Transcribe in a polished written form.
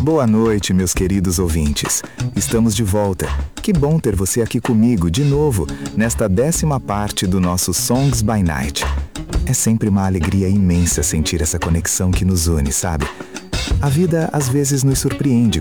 Boa noite, meus queridos ouvintes. Estamos de volta. Que bom ter você aqui comigo de novo, nesta 10ª parte do nosso Songs by Night. É sempre uma alegria imensa sentir essa conexão que nos une, sabe? A vida às vezes nos surpreende